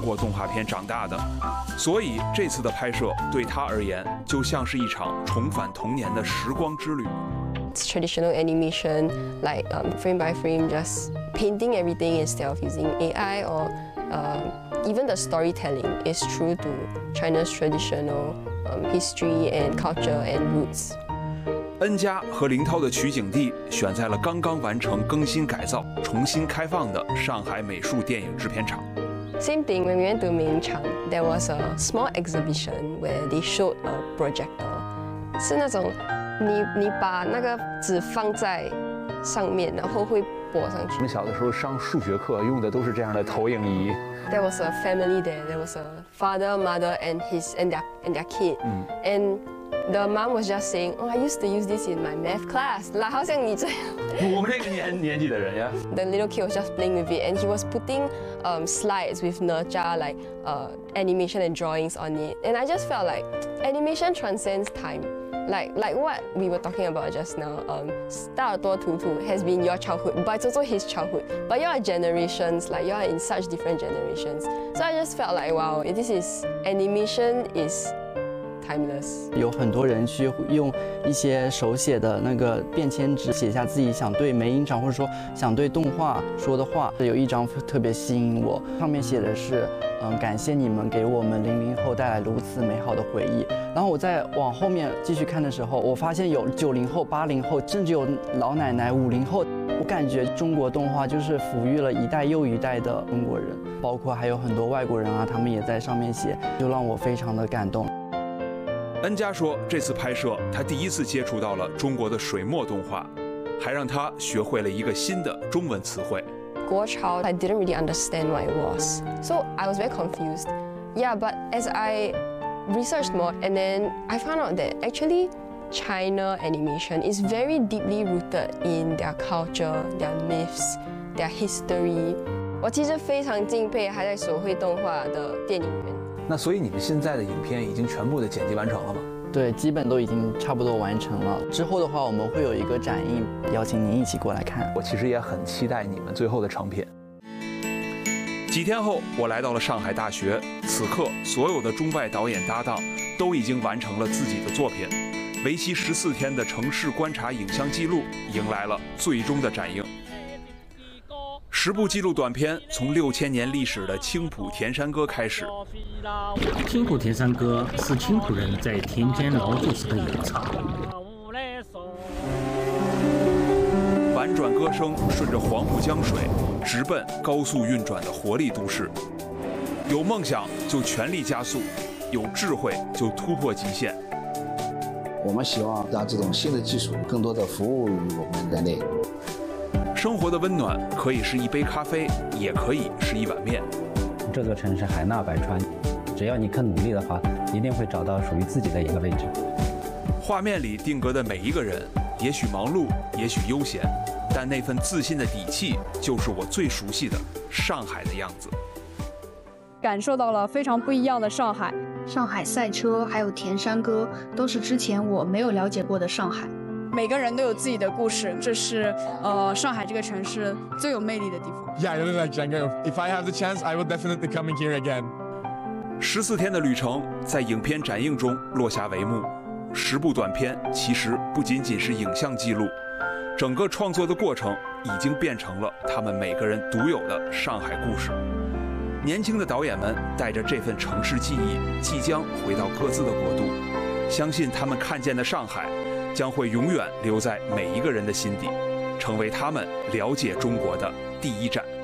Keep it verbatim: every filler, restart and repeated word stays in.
国动画片长大的，所以这次的拍摄对他而言就像是一场重返童年的时光之旅。 Traditional animation, like um, frame by frame, just painting everything instead of using A I or uh, even the storytelling is true to China's traditional um, history and culture and roots. 恩嘉和林涛的取景地选在了刚刚完成更新改造、重新开放的上海美术电影制片厂。 Same thing when we went to Mingchang, there was a small exhibition where they showed a projector. 是那种你你把那个纸放在上面，然后会播上去。 我们小的时候上数学课用的都是这样的投影仪。 There was a family there. There was a father, mother, and his and their and their kid. Mm. And the mom was just saying, "Oh, I used to use this in my math class." 啦，好像你这样。 我们这个年年纪的人呀。 The little kid was just playing with it, and he was putting um, slides with Nerja, like uh, animation and drawings on it. And I just felt like animation transcends time. Like like what we were talking about just now, um, 大耳朵图图 has been your childhood, but it's also his childhood. But you are generations, like you are in such different generations. So I just felt like, wow, this is animation is timeless. 有很多人去用一些手写的那个便签纸写下自己想对梅影厂或者说想对动画说的话。有一张特别吸引我，上面写的是。嗯，感谢你们给我们零零后带来如此美好的回忆。然后我再往后面继续看的时候，我发现有九零后、八零后，甚至有老奶奶、五零后。我感觉中国动画就是抚育了一代又一代的中国人，包括还有很多外国人啊，他们也在上面写，就让我非常的感动。 恩嘉说，这次拍摄他第一次接触到了中国的水墨动画，还让他学会了一个新的中文词汇。 Guo Chao, I didn't really understand what it was. So I was very confused. Yeah, but as I researched more, and then I found out that actually China animation is very deeply rooted in their culture, their myths, their history. 我其实非常敬佩还在手绘动画的电影人。 那所以你们现在的影片已经全部的剪辑完成了吗？ 对，基本都已经差不多完成了。之后的话，我们会有一个展映，邀请您一起过来看。 我其实也很期待你们最后的成品。 几天后，我来到了上海大学，此刻所有的中外导演搭档都已经完成了自己的作品。为期十四天的城市观察影像记录迎来了最终的展映。十部纪录短片从六千年历史的青浦田山歌开始。 青浦田山歌是青浦人在田间劳作时的演唱。 婉转歌声顺着黄浦江水，直奔高速运转的活力都市。有梦想就全力加速，有智慧就突破极限。 我们希望让这种新的技术更多的服务于我们人类。 生活的温暖可以是一杯咖啡，也可以是一碗面。 这座城市海纳百川，只要你肯努力的话，一定会找到属于自己的一个位置。 画面里定格的每一个人，也许忙碌，也许悠闲，但那份自信的底气，就是我最熟悉的上海的样子。 感受到了非常不一样的上海。 上海赛车还有田山歌，都是之前我没有了解过的上海。 每个人都有自己的故事，这是呃上海这个城市最有魅力的地方。 Yeah, I really like Django. If I have the chance, I will definitely come in here again. 十四天的旅程在影片展映中落下帷幕。十部短片其实不仅仅是影像记录，整个创作的过程已经变成了他们每个人独有的上海故事。年轻的导演们带着这份城市记忆，即将回到各自的国度。相信他们看见的上海，将会永远留在每一个人的心底，成为他们了解中国的第一站。